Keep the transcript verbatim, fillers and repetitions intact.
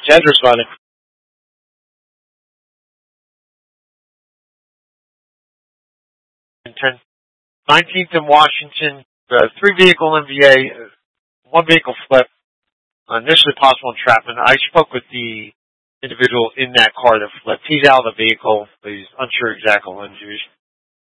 Chad's responding. nineteenth in Washington, uh, three vehicle M V A, uh, one vehicle flip, uh, initially possible entrapment. I spoke with the individual in that car that flipped. He's out of the vehicle, but he's unsure exactly when. He was